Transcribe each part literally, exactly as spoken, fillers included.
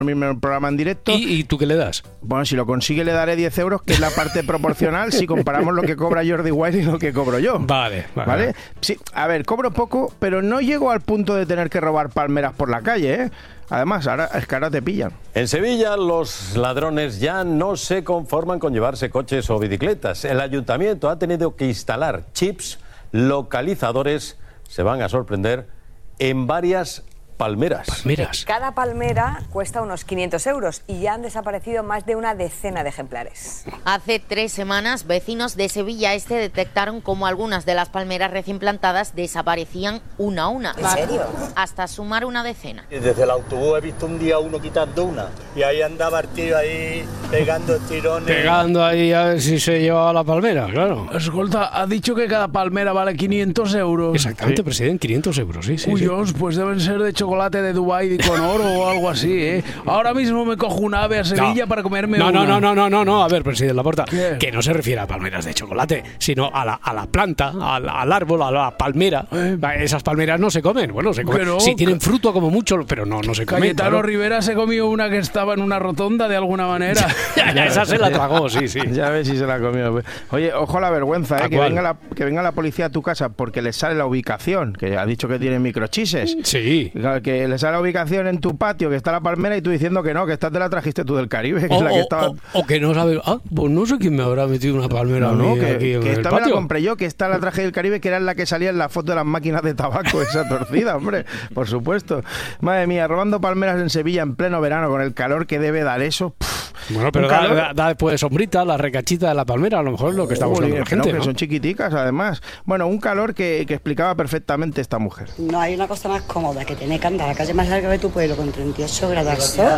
en el programa en directo. ¿Y, ¿Y tú qué le das? Bueno, si lo consigue le daré diez euros, que es la parte proporcional si comparamos lo que cobra Jordi Wild y lo que cobro yo. Vale, vale. ¿Vale? Sí, a ver, cobro poco, pero no llego al punto de tener que robar palmeras por la calle, ¿eh? Además, ahora, es que ahora te pillan. En Sevilla, los ladrones ya no se conforman con llevarse coches o bicicletas. El ayuntamiento ha tenido que instalar chips localizadores, se van a sorprender, en varias palmeras. Palmeras. Cada palmera cuesta unos quinientos euros y ya han desaparecido más de una decena de ejemplares. Hace tres semanas, vecinos de Sevilla Este detectaron cómo algunas de las palmeras recién plantadas desaparecían una a una. ¿En serio? Hasta sumar una decena. Desde el autobús he visto un día uno quitando una y ahí andaba el tío ahí pegando tirones. Pegando ahí a ver si se llevaba la palmera, claro. Escolta, ha dicho que cada palmera vale quinientos euros. Exactamente, Sí. presidente, quinientos euros, sí, sí. Cuyos, sí. pues deben ser de chocolate de Dubái con oro o algo así, ¿eh? Ahora mismo me cojo un ave a Sevilla no. para comerme no, una. No, no, no, no, no, no, a ver, presidente Laporta, ¿Qué? que no se refiere a palmeras de chocolate, sino a la, a la planta, al, al árbol, a la palmera. Eh. Esas palmeras no se comen, bueno, se comen. Pero, sí, tienen fruto como mucho, pero no, no se comen. Cayetano Claro. Rivera se comió una que estaba en una rotonda de alguna manera. ya, ya, esa se la tragó, sí, sí. Ya ves si se la comió. Oye, ojo a la vergüenza, ¿eh? Que venga la, que venga la policía a tu casa porque le sale la ubicación, que ha dicho que tiene microchises. Sí. Que le sale la ubicación en tu patio, que está la palmera, y tú diciendo que no, que esta te la trajiste tú del Caribe, que O, es la que o- estaba... o- o que no sabe, ah, pues no sé quién me habrá metido una palmera No, a no, mí que, aquí en que el esta me la patio. compré yo, que esta la traje del Caribe, que era la que salía en la foto de las máquinas de tabaco, esa torcida, hombre, por supuesto. Madre mía, robando palmeras en Sevilla en pleno verano, con el calor que debe dar eso. Pff, Bueno, pero un da, calor- da- da después de sombrita, la recachita de la palmera, a lo mejor es lo que está buscando Jolín, la que no, gente, que ¿no? son chiquiticas, además. Bueno, un calor que, que explicaba perfectamente esta mujer. No hay una cosa más cómoda que tener que andar a la calle más larga de tu pueblo con treinta y ocho grados al sol,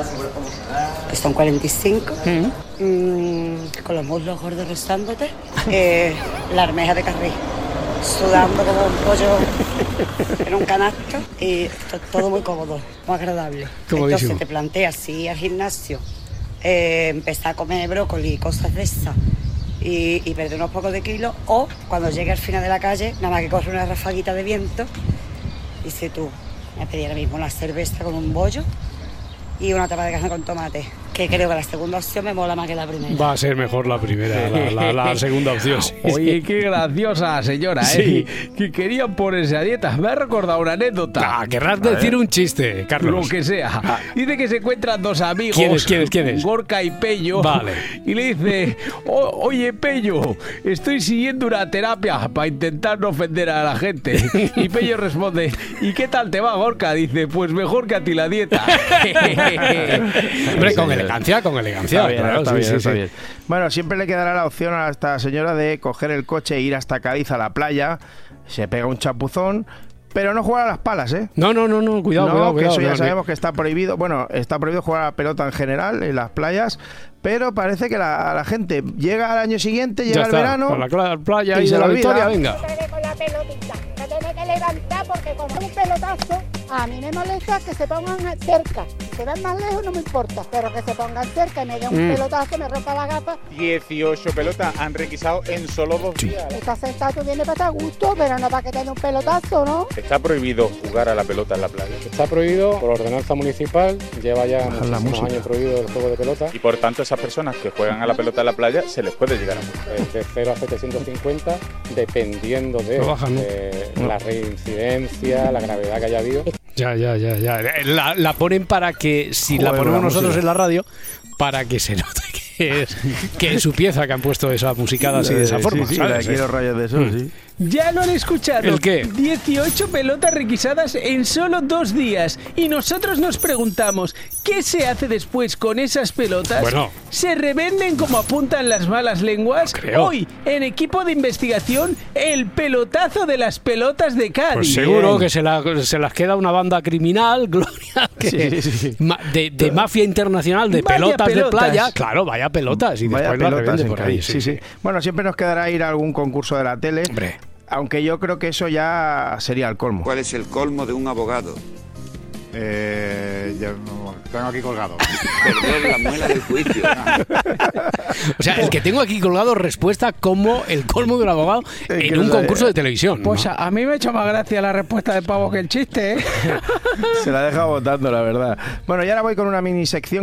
que son cuarenta y cinco, mm, con los muslos gordos rozándote, eh, la armeja de Carril, sudando como un pollo en un canasto y to- todo muy cómodo, muy agradable. Comodísimo. Entonces te planteas si ir al gimnasio, eh, empezar a comer brócoli y cosas de esas y, y perder unos pocos de kilos, o cuando llegue al final de la calle, nada más que corre una rafaguita de viento, dice tú, me pedí ahora mismo una cerveza con un bollo y una tapa de carne con tomate, que creo que la segunda opción me mola más que la primera. Va a ser mejor la primera, la, la- la segunda opción. Sí, Oye, sí. qué graciosa señora, Sí. ¿eh? Que querían ponerse a dieta. Me ha recordado una anécdota. Ah, querrás decir un chiste, Carlos. Lo que sea. Dice que se encuentran dos amigos. ¿Quiénes, quiénes, quiénes? Gorka y Pello. Vale. Y le dice, "O- oye, Pello, estoy siguiendo una terapia para intentar no ofender a la gente. Y Pello responde, ¿y qué tal te va, Gorka? Dice, pues mejor que a ti la dieta. Hombre, con elegancia, con elegancia. Está bien, claro, está sí, bien, sí, está sí. bien. Bueno, siempre le quedará la opción a esta señora de coger el coche e ir hasta Cádiz a la playa, se pega un chapuzón, pero no jugar a las palas, ¿eh? No, no, no, no, cuidado, no, cuidado, que cuidado. eso ya no, sabemos que está prohibido. Bueno, está prohibido jugar a la pelota en general en las playas, pero parece que la, la gente llega al año siguiente, llega Ya el está, verano con la cla- playa y y se de la la olvida. Victoria, venga. Con la pelotita, se tiene que levantar porque como es un pelotazo, a mí me molesta que se pongan cerca. Se ven más lejos no me importa, pero que se pongan cerca y me den un Mm. pelotazo, me rompa la gafa. dieciocho pelotas han requisado en solo dos días. Estás sentado, tú vienes para estar a gusto, pero no para que te den un pelotazo, ¿no? Está prohibido jugar a la pelota en la playa. Está prohibido por ordenanza municipal, lleva ya Bajar la muchísimos música. años prohibido el juego de pelota. Y por tanto, esas personas que juegan a la pelota en la playa se les puede llegar a multar. Es de cero a setecientos cincuenta, dependiendo de Lo bajan, ¿no? eh, No. la reincidencia, la gravedad que haya habido. Ya, ya, ya, ya. La, la ponen para que, si la Joder, ponemos la nosotros música. en la radio, para que se note que es, que es su pieza que han puesto esa musicada así de esa Sí, forma. sí, ¿sabes? la quiero rayos de eso, Mm. sí. Ya lo han escuchado. ¿El qué? dieciocho pelotas requisadas en solo dos días. Y nosotros nos preguntamos, ¿qué se hace después con esas pelotas? Bueno. ¿Se revenden como apuntan las malas lenguas? Creo. Hoy, en equipo de investigación, el pelotazo de las pelotas de Cádiz. Pues seguro Bien. que se, la- se las queda una banda criminal, Gloria, que- Sí, sí, sí. ma- de, de mafia internacional, de Vaya pelotas, de pelotas. playa. Claro, vaya pelotas. Y Vaya después las pelotas revende en por ahí. Cádiz, sí, sí. Bueno, siempre nos quedará ir a algún concurso de la tele, Hombre. aunque yo creo que eso ya sería el colmo. ¿Cuál es el colmo de un abogado? Eh, ya, no, tengo aquí colgado. Perder la muela del juicio. O sea, el que tengo aquí colgado respuesta como el colmo del abogado en un concurso de televisión. Pues ¿no? a, a mí me ha hecho más gracia la respuesta de Pavo que el chiste, ¿eh? Se la deja votando, la verdad. Bueno, y ahora voy con una mini sección